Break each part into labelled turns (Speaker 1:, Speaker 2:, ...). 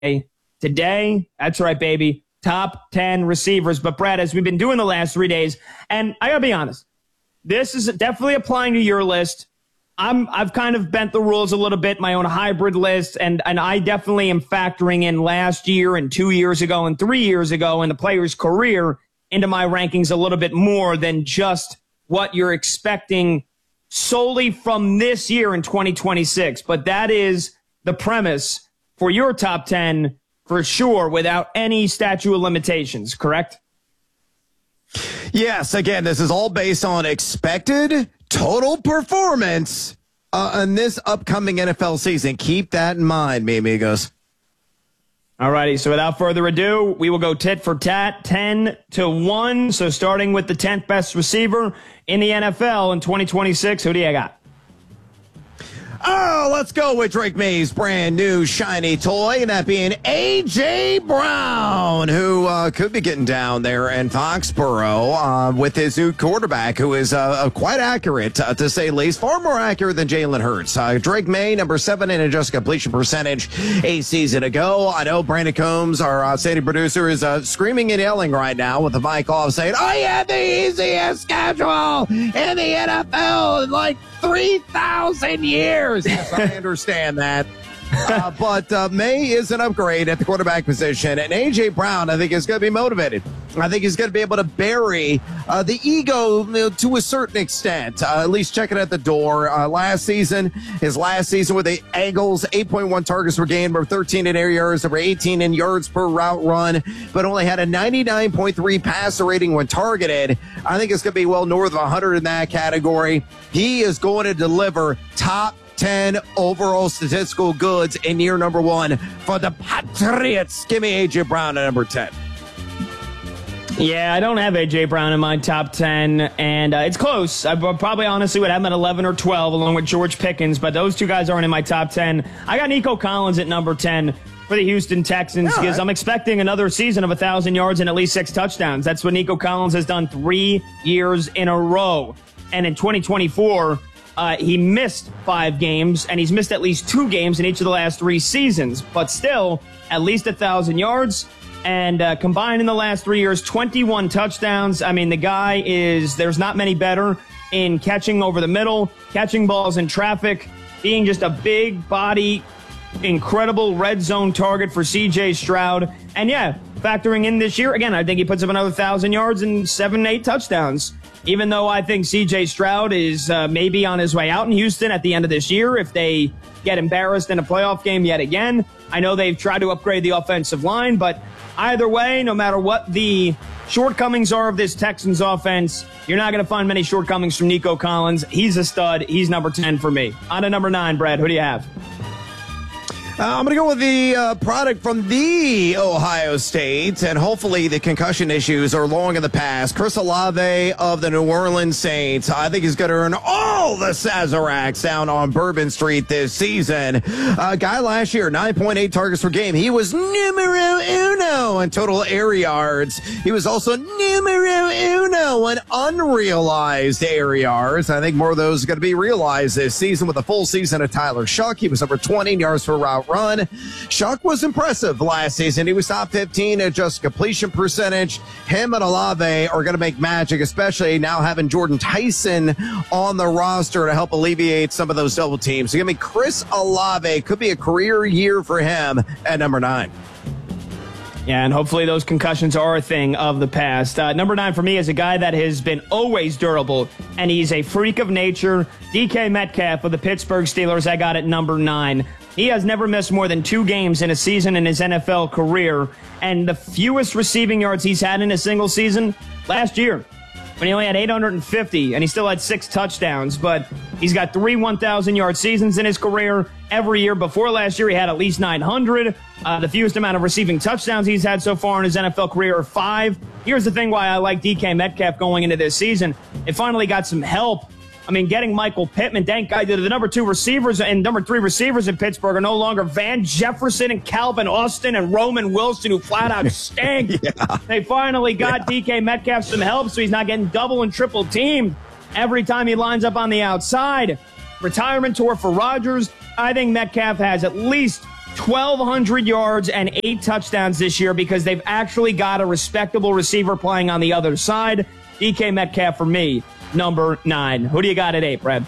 Speaker 1: Today, that's right, baby, top 10 receivers. But, Brad, as we've been doing the last 3 days, and I got to be honest, this is definitely applying to your list. I've kind of bent the rules a little bit, my own hybrid list, and I definitely am factoring in last year and 2 years ago and 3 years ago in the player's career into my rankings a little bit more than just what you're expecting solely from this year in 2026. But that is the premise for your top 10 for sure, without any statute of limitations, correct?
Speaker 2: Yes, again, this is all based on expected total performance in this upcoming NFL season. Keep that in mind, mi amigos.
Speaker 1: All righty, so without further ado, we will go tit for tat, 10-1. So starting with the 10th best receiver in the NFL in 2026, who do you got?
Speaker 2: Oh, let's go with Drake May's brand new shiny toy, and that being A.J. Brown, who could be getting down there in Foxborough with his new quarterback, who is quite accurate, to say the least, far more accurate than Jalen Hurts. Drake May, number 7 in adjusted completion percentage a season ago. I know Brandon Combs, our city producer, is screaming and yelling right now with the mic off, saying, "I have the easiest schedule in the NFL in like 3,000 years." Yes, I understand that. But May is an upgrade at the quarterback position. And A.J. Brown, I think, is going to be motivated. I think he's going to be able to bury the ego to a certain extent, at least check it at the door. His last season with the Eagles, 8.1 targets per game, number 13 in air yards, number 18 in yards per route run, but only had a 99.3 passer rating when targeted. I think it's going to be well north of 100 in that category. He is going to deliver top 10 overall statistical goods in year number 1 for the Patriots. Give me A.J. Brown at number 10.
Speaker 1: Yeah, I don't have A.J. Brown in my top 10, and it's close. I probably honestly would have him at 11 or 12 along with George Pickens, but those two guys aren't in my top 10. I got Nico Collins at number 10 for the Houston Texans because I'm expecting another season of 1,000 yards and at least 6 touchdowns. That's what Nico Collins has done 3 years in a row. And in 2024, he missed 5 games, and he's missed at least 2 games in each of the last 3 seasons. But still, at least 1,000 yards. And combined in the last 3 years, 21 touchdowns. I mean, the guy there's not many better in catching over the middle, catching balls in traffic, being just a big body, incredible red zone target for C.J. Stroud. And yeah, factoring in this year, again, I think he puts up another 1,000 yards and 7-8 touchdowns. Even though I think C.J. Stroud is maybe on his way out in Houston at the end of this year if they get embarrassed in a playoff game yet again. I know they've tried to upgrade the offensive line, but either way, no matter what the shortcomings are of this Texans offense, you're not going to find many shortcomings from Nico Collins. He's a stud. He's number 10 for me. On to number 9, Brad. Who do you have?
Speaker 2: I'm going to go with the product from the Ohio State, and hopefully the concussion issues are long in the past. Chris Olave of the New Orleans Saints. I think he's going to earn all the Sazeracs down on Bourbon Street this season. Guy last year, 9.8 targets per game. He was numero uno in total air yards. He was also numero uno in unrealized air yards. I think more of those are going to be realized this season with a full season of Tyler Shuck. He was number 20 in yards per route run. Shuck was impressive last season. He was top 15 at just completion percentage. Him and Olave are going to make magic, especially now having Jordan Tyson on the roster to help alleviate some of those double teams. So give me Chris Olave. Could be a career year for him at number 9.
Speaker 1: Yeah, and hopefully those concussions are a thing of the past. Number 9 for me is a guy that has been always durable, and he's a freak of nature. DK Metcalf of the Pittsburgh Steelers, I got at number 9. He has never missed more than 2 games in a season in his NFL career, and the fewest receiving yards he's had in a single season last year, when he only had 850, and he still had 6 touchdowns. But he's got 3 1,000-yard seasons in his career. Every year before last year, he had at least 900. The fewest amount of receiving touchdowns he's had so far in his NFL career are 5. Here's the thing why I like DK Metcalf going into this season. It finally got some help. I mean, getting Michael Pittman, thank God, the number 2 receivers and number 3 receivers in Pittsburgh are no longer Van Jefferson and Calvin Austin and Roman Wilson, who flat out stink. Yeah. They finally got DK Metcalf some help, so he's not getting double and triple teamed every time he lines up on the outside. Retirement tour for Rodgers. I think Metcalf has at least 1,200 yards and 8 touchdowns this year because they've actually got a respectable receiver playing on the other side. DK Metcalf for me, number 9. Who do you got at 8, Brad?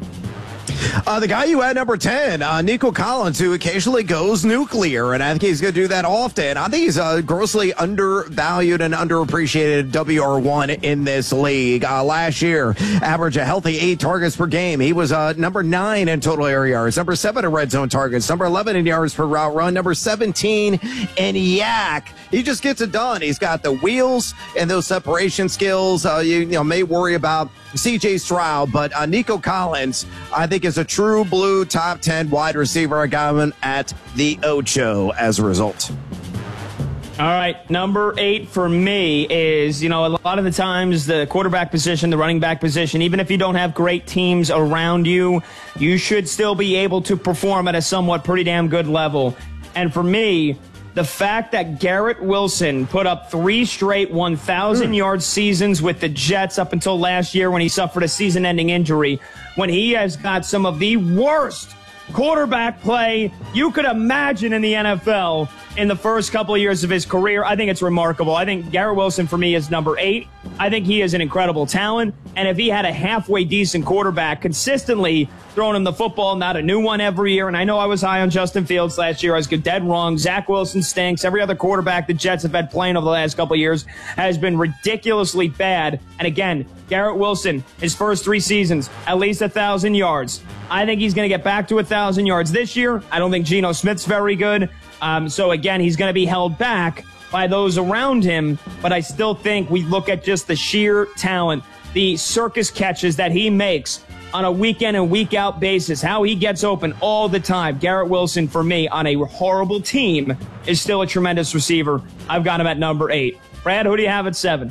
Speaker 2: The guy you had number 10, Nico Collins, who occasionally goes nuclear, and I think he's going to do that often. I think he's grossly undervalued and underappreciated WR1 in this league. Last year, averaged a healthy 8 targets per game. He was number 9 in total air yards, number 7 in red zone targets, number 11 in yards per route run, number 17 in yak. He just gets it done. He's got the wheels and those separation skills. You may worry about C.J. Stroud, but Nico Collins, I think, is a true blue top 10 wide receiver. I got him at the Ocho as a result.
Speaker 1: All right, number 8 for me is, a lot of the times the quarterback position, the running back position, even if you don't have great teams around you, you should still be able to perform at a somewhat pretty damn good level. And for me, the fact that Garrett Wilson put up 3 straight 1,000-yard seasons with the Jets up until last year when he suffered a season-ending injury, when he has got some of the worst quarterback play you could imagine in the NFL in the first couple of years of his career, I think it's remarkable. I think Garrett Wilson for me is number 8. I think he is an incredible talent. And if he had a halfway decent quarterback consistently throwing him the football, not a new one every year. And I know I was high on Justin Fields last year. I was dead wrong. Zach Wilson stinks. Every other quarterback the Jets have had playing over the last couple of years has been ridiculously bad. And again, Garrett Wilson, his first 3 seasons, at least 1,000 yards. I think he's going to get back to 1,000 yards this year. I don't think Geno Smith's very good. So again, he's going to be held back by those around him. But I still think we look at just the sheer talent, the circus catches that he makes on a week in and week out basis, how he gets open all the time. Garrett Wilson, for me, on a horrible team, is still a tremendous receiver. I've got him at number 8. Brad, who do you have at 7?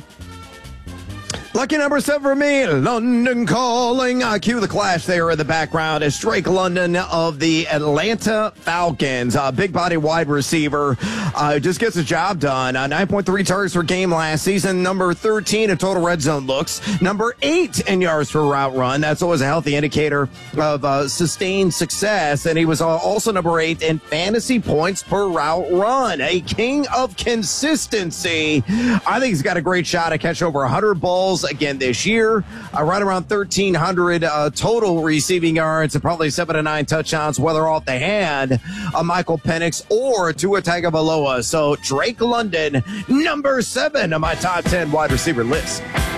Speaker 2: Lucky number 7 for me, London Calling. Cue the Clash there in the background as Drake London of the Atlanta Falcons. Big body wide receiver. Just gets the job done. 9.3 targets per game last season. Number 13 in total red zone looks. Number 8 in yards per route run. That's always a healthy indicator of sustained success. And he was also number 8 in fantasy points per route run. A king of consistency. I think he's got a great shot to catch over 100 balls again this year, right around 1,300 total receiving yards and probably 7 to 9 touchdowns, whether off the hand of Michael Penix or Tua Tagovailoa. So Drake London, number 7 on my top 10 wide receiver list.